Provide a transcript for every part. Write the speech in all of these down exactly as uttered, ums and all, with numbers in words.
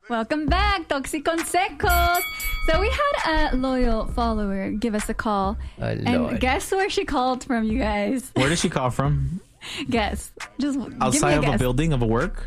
Welcome back, Toxiconsecos. So we had a loyal follower give us a call. Oh, and Lord. guess where she called from, you guys? Where did she call from? Guess. Just Outside give of me a, a guess. building of a work?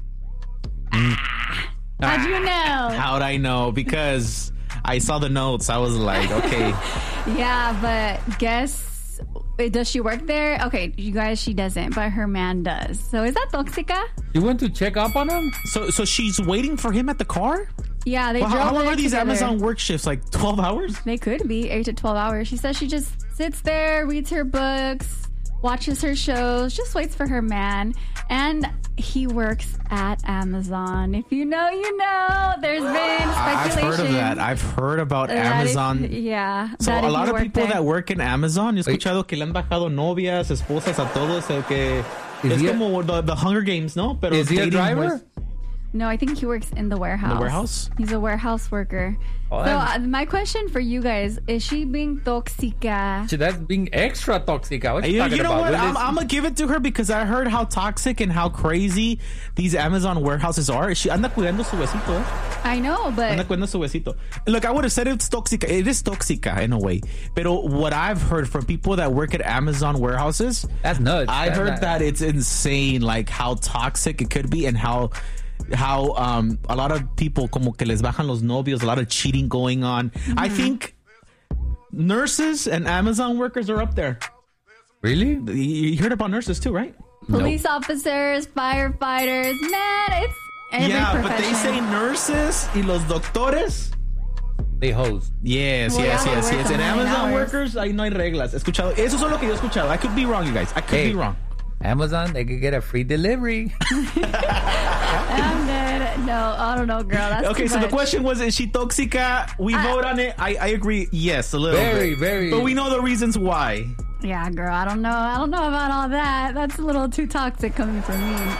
How'd you know? How'd I know? Because I saw the notes. I was like, okay. Yeah, but guess... Does she work there? Okay, you guys, she doesn't, but her man does. So is that toxica? You went to check up on him? So so she's waiting for him at the car? Yeah, they Well, how, drove how long there are these together. Amazon work shifts? Like twelve hours? They could be eight to twelve hours. She says she just sits there, reads her books, watches her shows, just waits for her man. And he works at Amazon. If you know, you know. There's been I've speculation. heard of that. I've heard about that if- Amazon. yeah. So that a if lot you of work people there- that work in Amazon, yo he escuchado que le han bajado novias, esposas a todos, el que Is es he a- como the, the Hunger Games, ¿no? Pero Is he a dating driver? was- No, I think he works in the warehouse. The warehouse? He's a warehouse worker. Oh, so I'm- uh, my question for you guys, is she being toxica? Shit, that's being extra toxic. What you You, talking you know about? what? When I'm, it's- I'm gonna give it to her because I heard how toxic and how crazy these Amazon warehouses are. She anda cuidando su huesito, eh? I know, but Anda cuidando su huesito. Look, I would have said it's toxic. It is toxica in a way. But what I've heard from people that work at Amazon warehouses, That's nuts. I That's heard not- that it's insane, like how toxic it could be and how how um a lot of people como que les bajan los novios, a lot of cheating going on. Mm-hmm. I think nurses and Amazon workers are up there. Really? You you heard about nurses too, right? police officers, firefighters, man, it's every yeah, but profession. they say nurses y los doctores. They hoes. Yes, Well, yes, yeah, yes, they yes. work En on nine Amazon hours. workers, ahí no hay reglas. Escuchado. Eso es lo que yo he escuchado. I could be wrong, you guys. I could Hey. be wrong. Amazon, they could get a free delivery. I'm dead. No, I don't know, girl. That's Okay, too so the much. question was, is she toxica? We I- vote on it. I, I agree. Yes, a little Very, bit. very. But we know the reasons why. Yeah, girl, I don't know. I don't know about all that. That's a little too toxic coming from me.